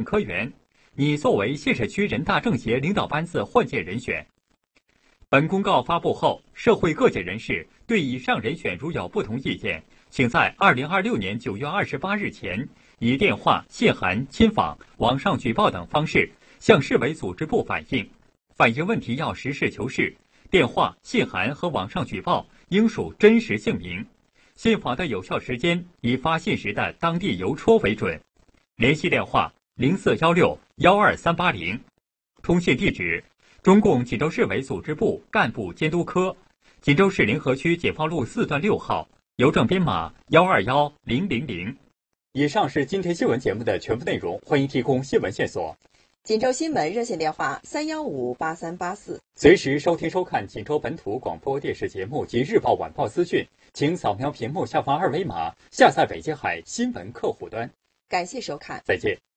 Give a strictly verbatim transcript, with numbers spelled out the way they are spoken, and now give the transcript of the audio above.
科员，拟作为谢社区人大政协领导班子换届人选。本公告发布后，社会各界人士对以上人选如有不同意见，请在二零二六年九月二十八日前，以电话、信函、亲访、网上举报等方式向市委组织部反映。反映问题要实事求是，电话、信函和网上举报应属真实姓名。信访的有效时间以发信时的当地邮戳为准。联系电话零四幺六幺二三八零，通信地址中共锦州市委组织部干部监督科，锦州市临河区解放路四段六号，邮政编码幺二幺零零零。以上是今天新闻节目的全部内容，欢迎提供新闻线索。 锦州新闻热线电话三幺五八三八四， 随时收听收看锦州本土广播电视节目及日报晚报资讯，请扫描屏幕下方二维码下载北京海新闻客户端。 感谢收看， 再见。